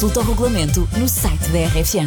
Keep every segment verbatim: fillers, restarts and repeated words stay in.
Consulta o regulamento no site da R F M.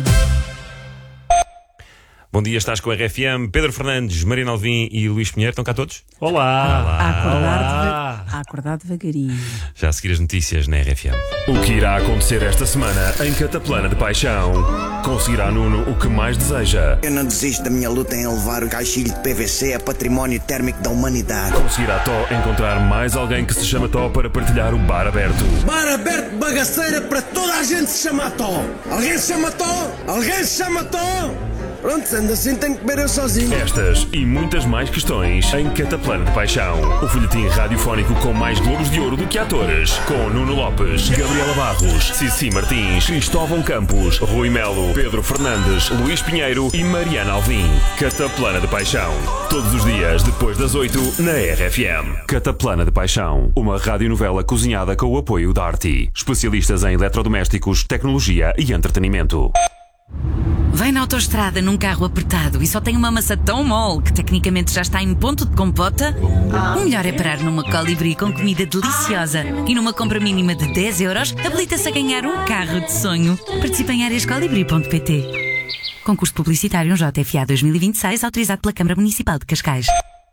Bom dia, estás com a R F M. Pedro Fernandes, Mariana Alvim e Luís Pinheiro, estão cá todos? Olá! A acordar, Olá. deva- a acordar devagarinho. Já a seguir as notícias na R F M. O que irá acontecer esta semana em Cataplana de Paixão? Conseguirá Nuno o que mais deseja? Eu não desisto da minha luta em elevar o caixilho de P V C a património térmico da humanidade. Conseguirá Tó encontrar mais alguém que se chama Tó para partilhar o bar aberto? Bar aberto de bagaceira para toda a gente se chama Tó. Alguém se chama Tó? Alguém se chama Tó? Pronto, sendo assim tenho que beber eu sozinho. Estas e muitas mais questões em Cataplana de Paixão. O folhetim radiofónico com mais globos de ouro do que atores. Com Nuno Lopes, Gabriela Barros, Cici Martins, Cristóvão Campos, Rui Melo, Pedro Fernandes, Luís Pinheiro e Mariana Alvim. Cataplana de Paixão. Todos os dias, depois das oito, na R F M. Cataplana de Paixão. Uma radionovela cozinhada com o apoio da Arti. Especialistas em eletrodomésticos, tecnologia e entretenimento. Vai na autoestrada num carro apertado e só tem uma maçã tão mole que tecnicamente já está em ponto de compota? O melhor é parar numa Colibri com comida deliciosa e numa compra mínima de dez euros habilita-se a ganhar um carro de sonho. Participe em áreas colibri ponto pt. Concurso publicitário J F A dois mil e vinte e seis autorizado pela Câmara Municipal de Cascais.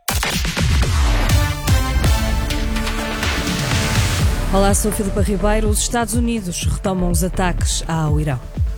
Olá, sou Filipa Ribeiro. Os Estados Unidos retomam os ataques ao Irão.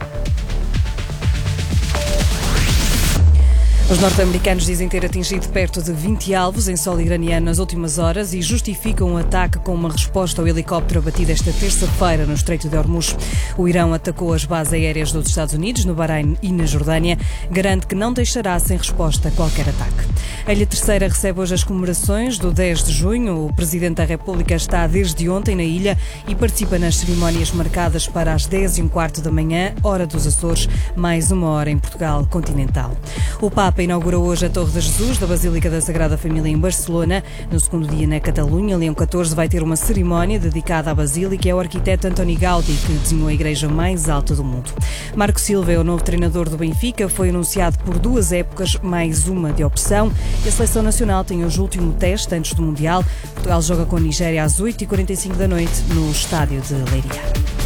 Os norte-americanos dizem ter atingido perto de vinte alvos em solo iraniano nas últimas horas e justificam o ataque com uma resposta ao helicóptero abatido esta terça-feira no Estreito de Hormuz. O Irão atacou as bases aéreas dos Estados Unidos, no Bahrein e na Jordânia. Garante que não deixará sem resposta qualquer ataque. A Ilha Terceira recebe hoje as comemorações do dez de junho. O Presidente da República está desde ontem na ilha e participa nas cerimónias marcadas para as dez e um quarto da manhã, hora dos Açores, mais uma hora em Portugal continental. O Papa inaugurou hoje a Torre de Jesus da Basílica da Sagrada Família em Barcelona. No segundo dia na Catalunha, Leão catorze vai ter uma cerimónia dedicada à Basílica. É o arquiteto Antoni Gaudí que desenhou a igreja mais alta do mundo. Marco Silva é o novo treinador do Benfica. Foi anunciado por duas épocas, mais uma de opção. A Seleção Nacional tem hoje o último teste antes do Mundial. Portugal joga com a Nigéria às oito e quarenta e cinco da noite no estádio de Leiria.